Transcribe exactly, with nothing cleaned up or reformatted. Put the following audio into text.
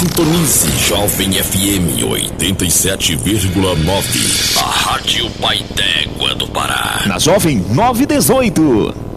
Sintonize Jovem F M oitenta e sete vírgula nove, a Rádio Pai d'Égua do Pará. Na Jovem nove dezoito.